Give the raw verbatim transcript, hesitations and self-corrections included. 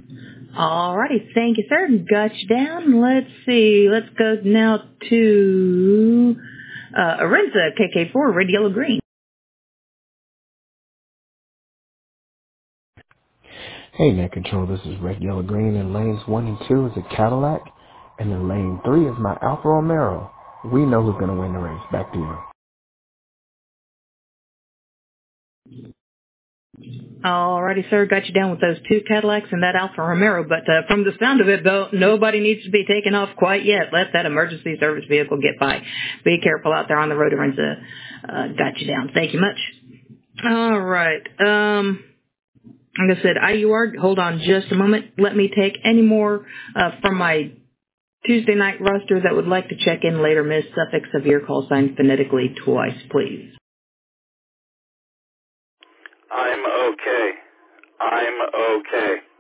Alrighty, thank you, sir. Got you down. Let's see. Let's go now to uh, Arenza, K K four, red, yellow, green. Hey, Net Control, this is Red, Yellow, Green, and lanes one and two is a Cadillac, and then lane three is my Alfa Romero. We know who's going to win the race. Back to you. Alrighty, sir. Got you down with those two Cadillacs and that Alfa Romero. But uh, from the sound of it, though, nobody needs to be taken off quite yet. Let that emergency service vehicle get by. Be careful out there on the road, Arenza. Uh, got you down. Thank you much. All right. Um, like I said, I U R, hold on just a moment. Let me take any more uh, from my Tuesday night roster that would like to check in later. Miss suffix of your call sign phonetically twice, please. I'm okay. I'm okay.